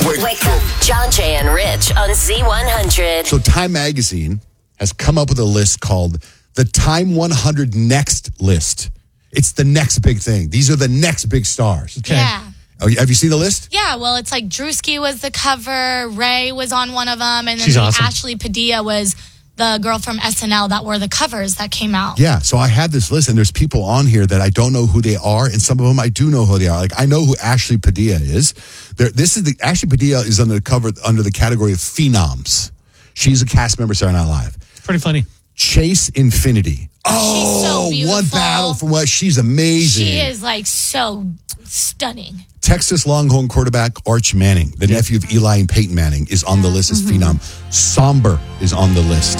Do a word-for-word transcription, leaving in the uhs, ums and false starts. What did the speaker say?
Wake, Wake up. John, Jay, and Rich on Z one hundred. So Time Magazine has come up with a list called the Time one hundred Next List. It's the next big thing. These are the next big stars. Okay. Yeah. Oh, have you seen the list? Yeah, well, it's like Drewski was the cover, Ray was on one of them, and then She's awesome. Ashley Padilla was the girl from S N L that were the covers that came out. Yeah, so I had this list, and there's people on here that I don't know who they are, and some of them I do know who they are. Like, I know who Ashley Padilla is. There, this is the Ashley Padilla is under the cover under the category of phenoms. She's a cast member of Saturday Night Live. Pretty funny. Chase Infinity. She's so Oh, beautiful. one battle from what? She's amazing. She is like so stunning. Texas Longhorn quarterback Arch Manning, the nephew of Eli and Peyton Manning, is on the list as phenom. Somber is on the list.